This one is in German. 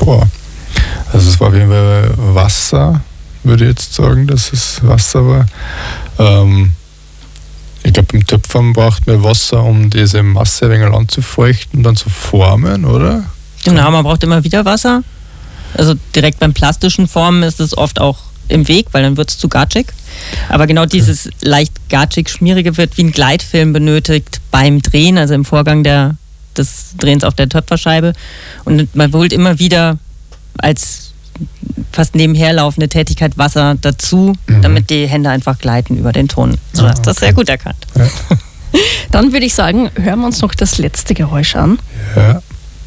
Boah. Also es war auf jeden Fall Wasser, würde ich jetzt sagen, dass es Wasser war. Ich glaube, beim Töpfern braucht man Wasser, um diese Masse ein wenig anzufeuchten und dann zu formen, oder? Genau, man braucht immer wieder Wasser. Also direkt beim plastischen Formen ist es oft auch im Weg, weil dann wird es zu gatschig. Aber genau dieses leicht gatschig schmierige wird wie ein Gleitfilm benötigt beim Drehen, also im Vorgang des Drehens auf der Töpferscheibe. Und man holt immer wieder als fast nebenher laufende Tätigkeit Wasser dazu, damit die Hände einfach gleiten über den Ton. Du hast das sehr gut erkannt. Ja. Dann würde ich sagen, hören wir uns noch das letzte Geräusch an. Ja.